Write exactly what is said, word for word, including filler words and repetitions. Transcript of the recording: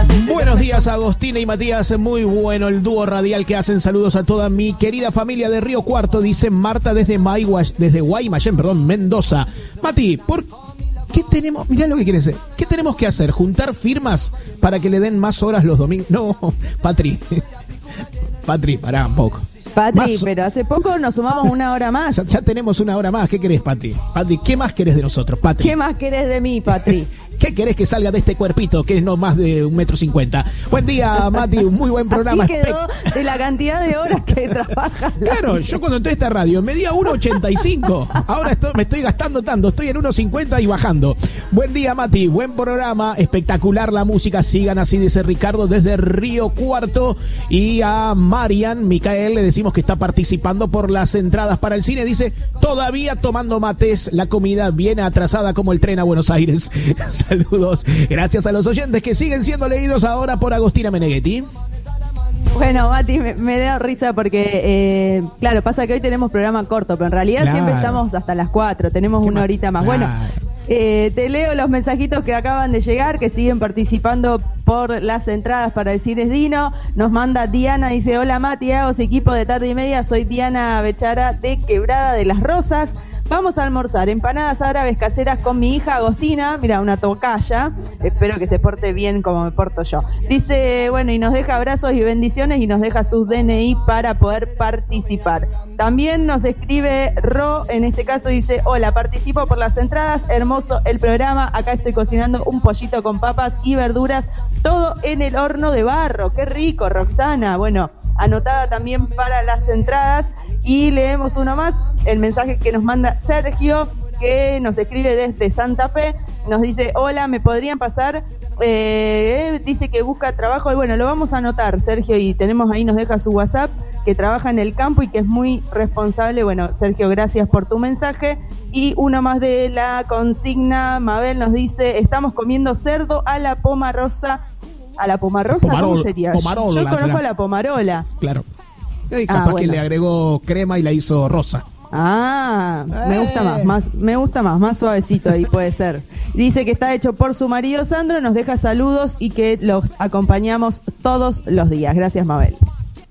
Buenos días, Agostina y Matías. Muy bueno el dúo radial que hacen. Saludos a toda mi querida familia de Río Cuarto, dice Marta desde Mayguay, desde Guaymallén, perdón, Mendoza. Mati, ¿por qué tenemos? Mirá lo que quiere decir. ¿Qué tenemos que hacer? ¿Juntar firmas para que le den más horas los domingos? No, Patri. Patri, pará un poco. Patri, más... pero hace poco nos sumamos una hora más. Ya, ya tenemos una hora más. ¿Qué querés, Patri? Patri, ¿qué más querés de nosotros, Patri? ¿Qué más querés de mí, Patri? ¿Qué querés que salga de este cuerpito que es no más de un metro cincuenta? Buen día, Mati, un muy buen programa. Así quedó de la cantidad de horas que trabajas. Claro, yo cuando entré a esta radio medía uno ochenta y cinco. Ahora estoy, me estoy gastando tanto, estoy en uno cincuenta y bajando. Buen día, Mati, buen programa, espectacular la música. Sigan así, dice Ricardo desde Río Cuarto. Y a Marian Micael le decimos que está participando por las entradas para el cine. Dice, todavía tomando mates, la comida viene atrasada como el tren a Buenos Aires. Saludos, gracias a los oyentes que siguen siendo leídos ahora por Agostina Meneghetti. Bueno, Mati, me, me da risa porque, eh, claro, pasa que hoy tenemos programa corto, pero en realidad claro, siempre estamos hasta las cuatro, tenemos una horita más. Claro. Bueno, eh, te leo los mensajitos que acaban de llegar, que siguen participando por las entradas para el Cines Dino. Nos manda Diana, dice, hola Mati, Agos, equipo de tarde y media, soy Diana Bechara de Quebrada de las Rosas. Vamos a almorzar empanadas árabes caseras con mi hija Agostina, mira, una tocaya, espero que se porte bien como me porto yo. Dice, bueno, y nos deja abrazos y bendiciones y nos deja sus D N I para poder participar. También nos escribe Ro, en este caso dice, hola, participo por las entradas, hermoso el programa, acá estoy cocinando un pollito con papas y verduras, todo en el horno de barro, qué rico, Roxana. Bueno, anotada también para las entradas. Y leemos uno más, el mensaje que nos manda Sergio, que nos escribe desde Santa Fe, nos dice, hola, ¿me podrían pasar? Eh, dice que busca trabajo, y bueno, lo vamos a anotar, Sergio, y tenemos ahí, nos deja su WhatsApp, que trabaja en el campo y que es muy responsable. Bueno, Sergio, gracias por tu mensaje. Y uno más de la consigna, Mabel nos dice, estamos comiendo cerdo a la pomarosa. ¿A la pomarosa? Pomarol, ¿Cómo sería? Pomarola, Yo conozco será. a la pomarola. Claro. Y capaz ah, bueno. que le agregó crema y la hizo rosa. Ah, eh. me gusta más, más, me gusta más, más suavecito ahí puede ser. Dice que está hecho por su marido Sandro, nos deja saludos y que los acompañamos todos los días. Gracias, Mabel.